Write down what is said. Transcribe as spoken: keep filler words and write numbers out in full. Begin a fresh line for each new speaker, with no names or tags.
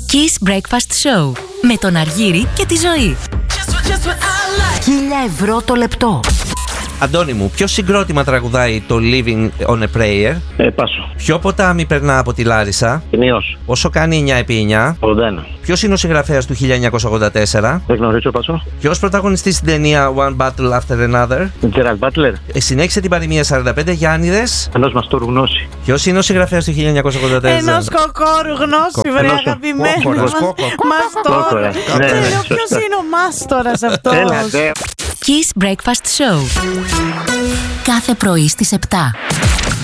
Kiss Breakfast Show με τον Αργύρη και τη Ζωή. Χίλια ευρώ το λεπτό.
Αντώνη μου, ποιο συγκρότημα τραγουδάει το Living on a Prayer?
Ε, πάσο.
Ποιο ποτάμι περνά από τη Λάρισα?
Ενίος.
Όσο κάνει εννιά επί εννιά?
ογδόντα ένα.
Ποιος είναι ο συγγραφέας του χίλια εννιακόσια ογδόντα τέσσερα?
Δεν γνωρίζω, πάσο.
Ποιος πρωταγωνιστής στην ταινία One Battle After Another?
Gerald Butler.
Ε, συνέχισε την παροιμία σαράντα πέντε Γιάννηδες.
Ενός μαστόρου γνώση.
Ποιος είναι ο συγγραφέας του χίλια εννιακόσια ογδόντα τέσσερα?
Ενός κοκόρου γνώση, βρε
Ενός-
αγαπημένο
Κόκορας,
μας
κόκορα.
μαστόρα.
Κόκορα. Ναι, ναι,
Ποιος
σωστά.
είναι ο μάστορας αυτός?
Έλατε.
Kiss Breakfast Show. Κάθε πρωί στις επτά.